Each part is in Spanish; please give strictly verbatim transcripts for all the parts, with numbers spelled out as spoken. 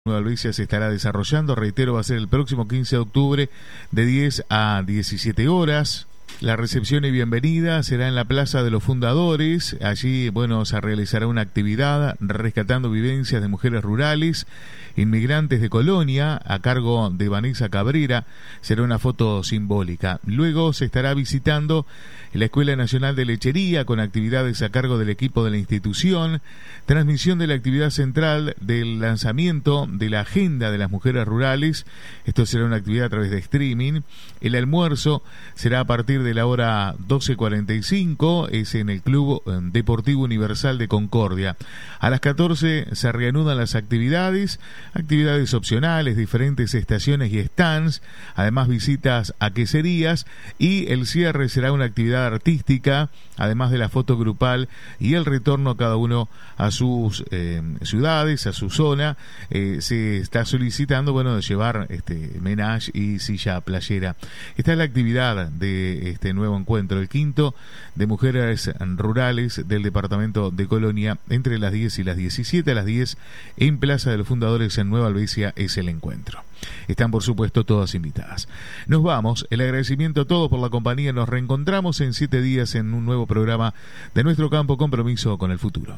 Nueva Albesia se estará desarrollando, reitero, va a ser el próximo quince de octubre de diez a diecisiete horas. La recepción y bienvenida será en la Plaza de los Fundadores. Allí, bueno, se realizará una actividad rescatando vivencias de mujeres rurales, inmigrantes de Colonia, a cargo de Vanessa Cabrera. Será una foto simbólica. Luego se estará visitando la Escuela Nacional de Lechería con actividades a cargo del equipo de la institución, transmisión de la actividad central del lanzamiento de la Agenda de las Mujeres Rurales. Esto será una actividad a través de streaming. El almuerzo será a partir de la hora doce cuarenta y cinco, es en el Club Deportivo Universal de Concordia. A las catorce se reanudan las actividades, actividades opcionales, diferentes estaciones y stands, además visitas a queserías, y el cierre será una actividad artística, además de la foto grupal y el retorno a cada uno a sus eh, ciudades, a su zona. Eh, se está solicitando, bueno, de llevar este menage y silla playera. Esta es la actividad de este nuevo encuentro, el quinto de mujeres rurales del departamento de Colonia, entre las diez y las diecisiete. A las diez en Plaza de los Fundadores en Nueva Albesia es el encuentro. Están, por supuesto, todas invitadas. Nos vamos. El agradecimiento a todos por la compañía. Nos reencontramos en siete días en un nuevo programa de nuestro campo, Compromiso con el Futuro.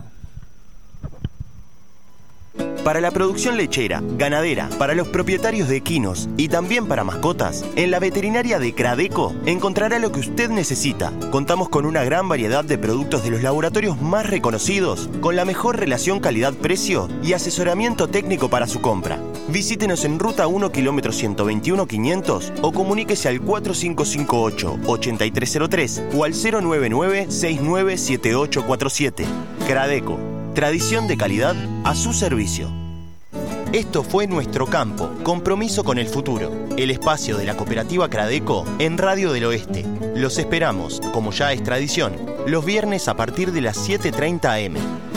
Para la producción lechera, ganadera, para los propietarios de equinos y también para mascotas, en la veterinaria de Cradeco encontrará lo que usted necesita. Contamos con una gran variedad de productos de los laboratorios más reconocidos, con la mejor relación calidad-precio y asesoramiento técnico para su compra. Visítenos en Ruta uno, kilómetro ciento veintiuno quinientos o comuníquese al cuatro cinco cinco ocho, ocho tres cero tres o al cero nueve nueve, seis nueve siete ocho cuatro siete. Cradeco. Tradición de calidad a su servicio. Esto fue Nuestro Campo, Compromiso con el Futuro, el espacio de la cooperativa Cradeco en Radio del Oeste. Los esperamos, como ya es tradición, los viernes a partir de las siete treinta a eme.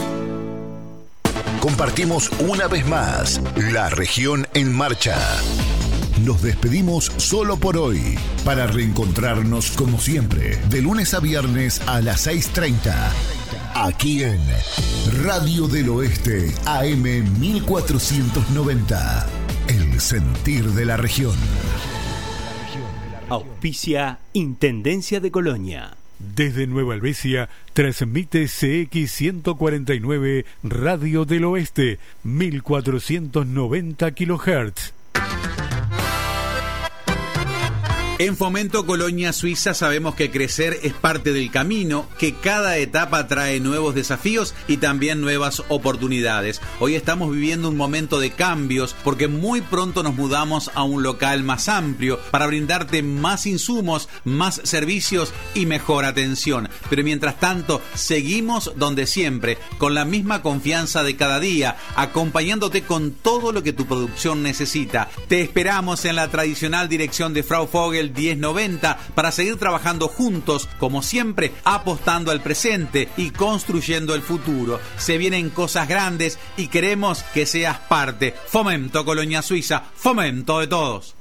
Compartimos una vez más La Región en Marcha. Nos despedimos solo por hoy, para reencontrarnos como siempre, de lunes a viernes a las seis treinta. Aquí en Radio del Oeste, A M mil cuatrocientos noventa. El sentir de la región. Auspicia Intendencia de Colonia. Desde Nueva Albesia, transmite C X ciento cuarenta y nueve Radio del Oeste, mil cuatrocientos noventa kilohertz. En Fomento Colonia Suiza sabemos que crecer es parte del camino, que cada etapa trae nuevos desafíos y también nuevas oportunidades. Hoy estamos viviendo un momento de cambios porque muy pronto nos mudamos a un local más amplio para brindarte más insumos, más servicios y mejor atención. Pero mientras tanto, seguimos donde siempre, con la misma confianza de cada día, acompañándote con todo lo que tu producción necesita. Te esperamos en la tradicional dirección de Frau Vogel diez noventa para seguir trabajando juntos, como siempre, apostando al presente y construyendo el futuro. Se vienen cosas grandes y queremos que seas parte. Fomento Colonia Suiza, fomento de todos.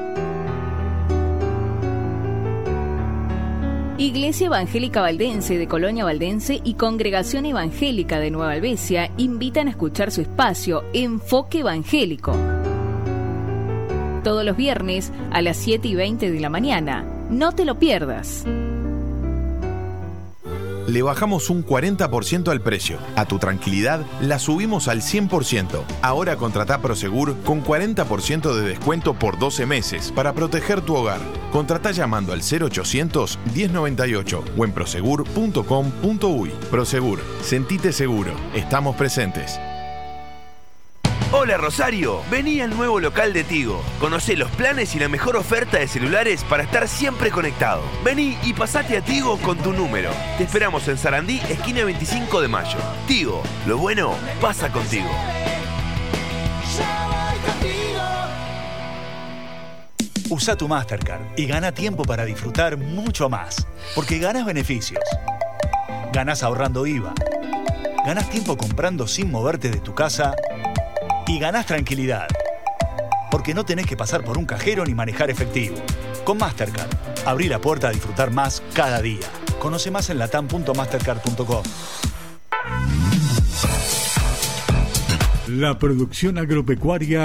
Iglesia Evangélica Valdense de Colonia Valdense y Congregación Evangélica de Nueva Albesia invitan a escuchar su espacio Enfoque Evangélico. Todos los viernes a las siete y veinte de la mañana. No te lo pierdas. Le bajamos un cuarenta por ciento al precio. A tu tranquilidad la subimos al cien por ciento. Ahora contratá Prosegur con cuarenta por ciento de descuento por doce meses para proteger tu hogar. Contratá llamando al cero ochocientos, diez noventa y ocho o en prosegur punto com punto uy. Prosegur, sentite seguro. Estamos presentes. Hola Rosario, vení al nuevo local de Tigo. Conocé los planes y la mejor oferta de celulares para estar siempre conectado. Vení y pasate a Tigo con tu número. Te esperamos en Sarandí, esquina veinticinco de mayo. Tigo, lo bueno pasa contigo. Usa tu Mastercard y gana tiempo para disfrutar mucho más. Porque ganas beneficios. Ganás ahorrando I V A. Ganás tiempo comprando sin moverte de tu casa. Y ganás tranquilidad, porque no tenés que pasar por un cajero ni manejar efectivo. Con Mastercard, abrí la puerta a disfrutar más cada día. Conoce más en latam punto mastercard punto com. La producción agropecuaria